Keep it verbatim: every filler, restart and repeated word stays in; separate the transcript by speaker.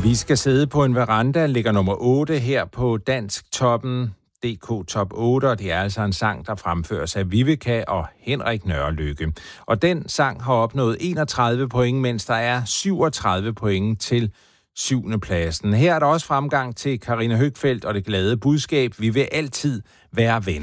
Speaker 1: Vi skal sidde på en veranda, ligger nummer otte her på Dansk Toppen D K Top otte, og det er altså en sang, der fremføres af Viveca og Henrik Nørrelykke. Og den sang har opnået enogtredive point, mens der er syvogtredive point til syvende pladsen. Her er der også fremgang til Karina Høgfeldt og det glade budskab: vi vil altid være venner.